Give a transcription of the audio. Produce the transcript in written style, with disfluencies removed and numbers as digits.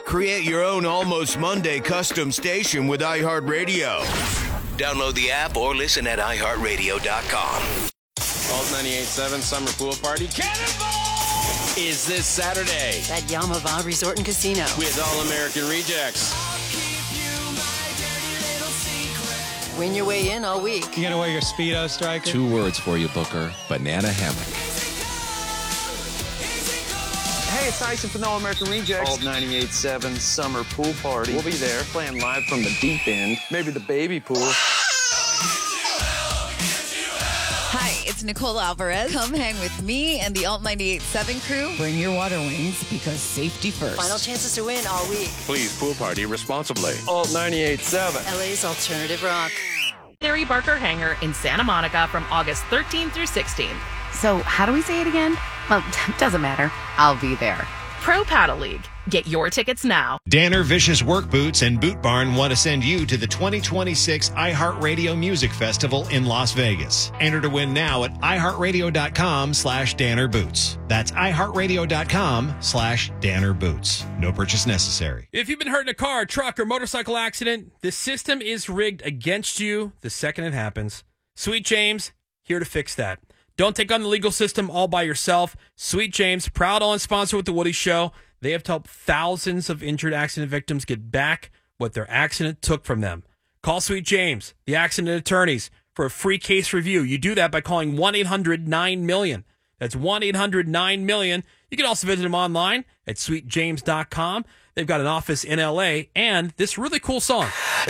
Create your own Almost Monday custom station with iHeartRadio. Download the app or listen at iHeartRadio.com. Alt 98.7 Summer Pool Party Cannonball is this Saturday At Yamava Resort and Casino. with All-American Rejects. Win your way in all week. You gonna wear your Speedo, Striker? 2 words for you, Booker. Banana hammock. Hey, it's Tyson from the All-American Rejects. Alt 98.7 Summer Pool Party. We'll be there playing live from the deep end, maybe the baby pool. Hi, it's Nicole Alvarez. Come hang with me and the Alt 98.7 crew. Bring your water wings because safety first. Final chances to win all week. Please pool party responsibly. Alt 98.7. LA's alternative rock. Larry Barker Hangar in Santa Monica from August 13th through 16th. So how do we say it again? Well, doesn't matter. I'll be there. Pro Paddle League. Get your tickets now. Danner Vicious Work Boots and Boot Barn want to send you to the 2026 iHeartRadio Music Festival in Las Vegas. Enter to win now at iHeartRadio.com/Danner Boots. That's iHeartRadio.com/Danner Boots. No purchase necessary. If you've been hurt in a car, truck, or motorcycle accident, the system is rigged against you the second it happens. Sweet James, here to fix that. Don't take on the legal system all by yourself. Sweet James, proud on sponsor with The Woody Show. They have helped thousands of injured accident victims get back what their accident took from them. Call Sweet James, the accident attorneys, for a free case review. You do that by calling 1-800-9-MILLION. That's 1-800-9-MILLION. You can also visit them online at sweetjames.com. They've got an office in L.A. and this really cool song.